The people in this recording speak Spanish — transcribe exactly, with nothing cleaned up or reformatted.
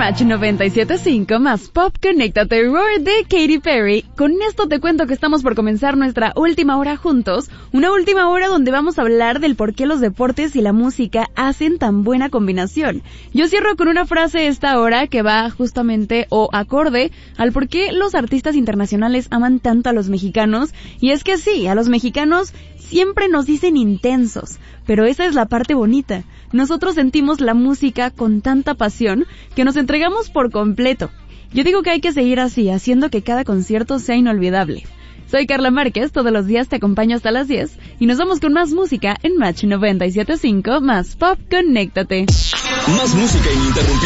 Match noventa y siete punto cinco más Pop, conéctate, Roar de Katy Perry. Con esto te cuento que estamos por comenzar nuestra última hora juntos, una última hora donde vamos a hablar del por qué los deportes y la música hacen tan buena combinación. Yo cierro con una frase esta hora que va justamente o acorde al por qué los artistas internacionales aman tanto a los mexicanos, y es que sí, a los mexicanos siempre nos dicen intensos, pero esa es la parte bonita. Nosotros sentimos la música con tanta pasión que nos entregamos por completo. Yo digo que hay que seguir así, haciendo que cada concierto sea inolvidable. Soy Carla Márquez, todos los días te acompaño hasta las diez y nos vamos con más música en Match noventa y siete punto cinco más Pop, conéctate. Más música ininterrumpida.